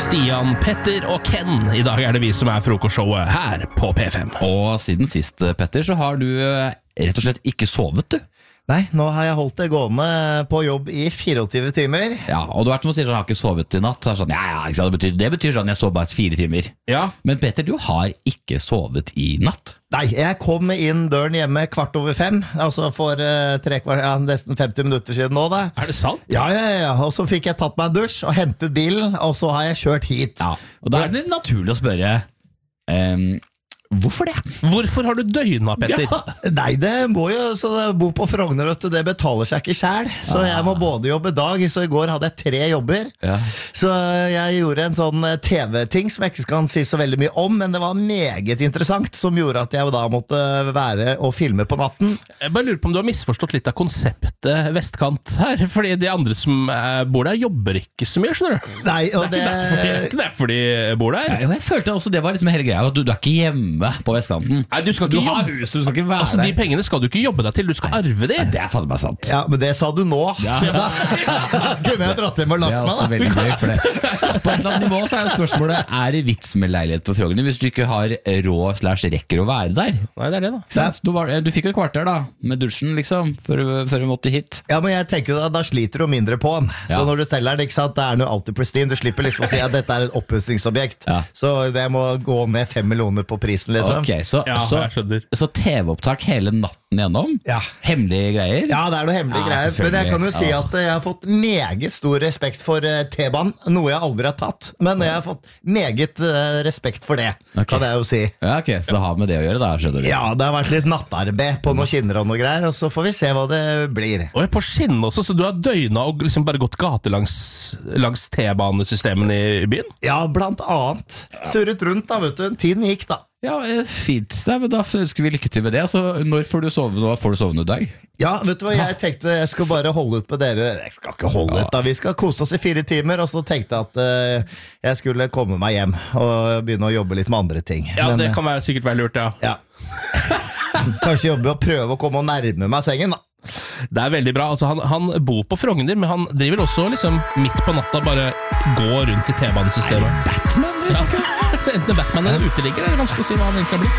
Stian, Petter og Ken. I dag det vi som frokostshowet her på P5. Og siden sist, Petter, så har du rett og slett ikke sovet, du. Nei, nå har jeg holdt det gående på jobb i 24 timer. Ja, og du har vært med å si sånn, jeg har ikke sovet i natt. Så er det sånn, ikke sant, det betyr sånn, jeg sov bare 4 timer. Ja. Men Petter, du har ikke sovet i natt. Nei, jeg kom inn døren hjemme 4:15, altså for nesten 50 minutter siden nå da. Det sant? Ja, og så fikk jeg tatt meg en dusj og hentet bilen, og så har jeg kjørt hit. Ja, og da det naturlig å spørre, hvorfor det? Hvorfor har du døgna, Petter? Ja. Nei, det må jo, så det bo på Frogner, det betaler seg ikke selv. Så jeg må både jobbe dag, så i går hadde jeg 3 jobber. Ja. Så jeg gjorde en sånn TV-ting som jeg ikke kan si så veldig mye om, men det var meget interessant, som gjorde at jeg da måtte være og filme på natten. Jeg bare lurer på om du har misforstått litt av konseptet vestkant her, fordi de andre som bor der jobber ikke så mye, skjønner du? Nei, og Det er ikke derfor de bor der. Ja, jeg følte også det var liksom hele greia, at du er ikke hjemme på Vestkanten. Nei, du skal ikke har jobbe. huset, du skal ikke være Altså, der. de pengene skal du ikke jobbe deg til, du skal arve de. Det fader meg sant. Ja, men det sa du nå. Ja. Da kunne jeg dratt hjem og Det lagt også meg da. veldig gøy, for det. På et eller annet nivå så jo spørsmålet, det vits med leilighet på Frogner hvis du ikke har /rekker å være der? Nei, det det da. Ikke sant? Du fikk jo et kvarter da, med dusjen liksom, før du måtte hit. Ja, men jeg tenker jo da sliter du mindre på den. Så Ja. når du selger den, ikke sant, det noe alltid pristine. Du slipper liksom å si at dette et oppussingsobjekt. Ja. Så det må gå ned 5 millioner på prisen, liksom. Ok, Ja, jeg skjønner. så TV-opptak hele natten gjennom? Ja. Hemmelige greier? Ja, det noe hemmelige Ja, greier. Men jeg selvfølgelig. kan jo si Ja. at jeg har fått meget stor respekt for T-banen. Noe jeg aldri har tatt. Men jeg har fått meget respekt for det, Ok. kan jeg jo si. Ja, ok, så det har med det å gjøre da, skjønner du. Ja, det har vært litt nattarbeid på noen skinner og noe greier, og så får vi se hva det blir. Og jeg er på skinn også, så du har døgna og liksom bare gått langs T-banesystemen i byen? Ja, blant annet. Surret rundt da, vet du. Tiden gikk da. Ja, fint. Nei, men da ønsker vi lykke til med det. Altså, når får du sove nå? Får du sove noen dag? Ja, vet du hva, jeg tenkte jeg skulle bare holde ut med dere. Jeg skal ikke holde ut da, vi skal kose oss i 4 timer. Og så tenkte jeg at jeg skulle komme meg hjem og begynne å jobbe litt med andre ting. Ja, Men, det kan sikkert være lurt, ja. ja. Kanskje jobbe og prøve å komme og nærme meg sengen da. Det veldig bra. Altså, han bor på Frogner, men han driver også liksom midt på natta bare går rundt i T-banesystemet. Batman? Ja. Enten Batman eller uteligger, det vanskelig å si hva han egentlig har blitt.